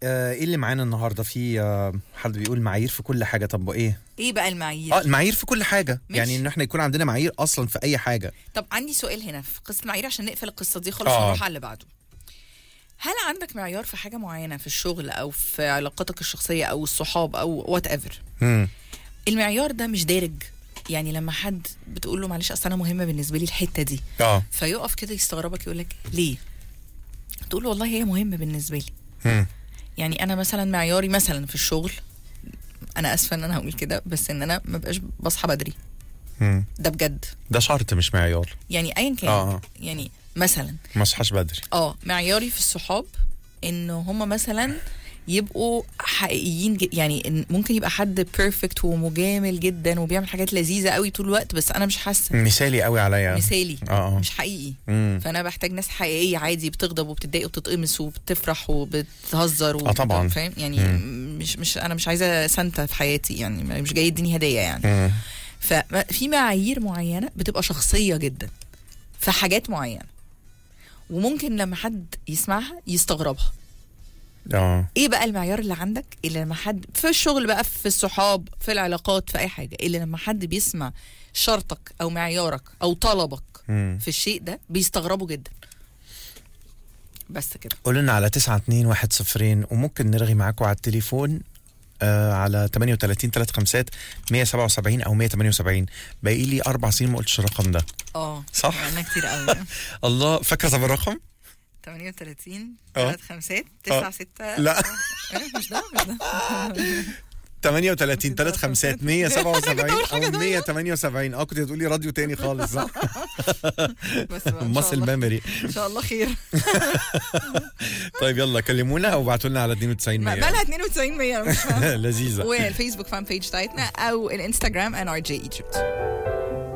ايه اللي معانا النهارده؟ في حد بيقول معايير في كل حاجه. طب ايه بقى المعايير؟ المعايير في كل حاجه، مش. يعني ان احنا يكون عندنا معايير اصلا في اي حاجه. طب عندي سؤال هنا في قصه المعايير عشان نقفل القصه دي خالص ونروح على اللي بعده. هل عندك معيار في حاجه معينه في الشغل او في علاقاتك الشخصيه او الصحاب او وات ايفر؟ المعيار ده مش دارج، يعني لما حد بتقول له معلش اصل انا مهمه بالنسبه لي الحته دي فيقف كده يستغربك يقول لك ليه؟ تقول له والله هي مهمه بالنسبه لي. يعني انا مثلا معياري مثلا في الشغل، انا اسفه ان انا هقول كده، بس ان انا ما بقاش بصحى بدري. ده بجد، ده شرط مش معيار، يعني ايا كان. يعني مثلا ما اصحاش بدري. معياري في الصحاب انه هم مثلا يبقوا حقيقيين يعني ممكن يبقى حد بيرفكت ومجامل جدا وبيعمل حاجات لذيذه قوي طول الوقت، بس انا مش حاسه مثالي قوي عليا، مثالي مش حقيقي. فانا بحتاج ناس حقيقيه عادي، بتغضب وبتتضايق وبتتقمص وبتفرح وبتهزر طبعا فاهم يعني. مش انا مش عايزه سانتا في حياتي، يعني مش جاي يديني هديه يعني. ففي معايير معينه بتبقى شخصيه جدا في حاجات معينه، وممكن لما حد يسمعها يستغربها. ايه بقى المعيار اللي عندك اللي لما حد في الشغل بقى، في الصحاب، في العلاقات، في اي حاجه، اللي لما حد بيسمع شرطك او معيارك او طلبك في الشيء ده بيستغربوا جدا؟ بس كده. قولوا لنا على 92102 وممكن نرغي معاكم على التليفون على 38 3 177 او 178. باقي لي 4 سنين ما قلتش الرقم ده. صح، انا كتير قوي. الله، فاكره طب الرقم 38 3 9 6. لا مش ده 38 3 177 او 178. كنت هتقولي راديو تاني خالص صح؟ بس مصل ميموري. ان شاء الله خير. طيب يلا كلمونا او ابعتوا لنا على 92 100. بقى 92 100 لذيذه. والفيسبوك فان بيج بتاعتنا او الانستغرام NRJ Egypt.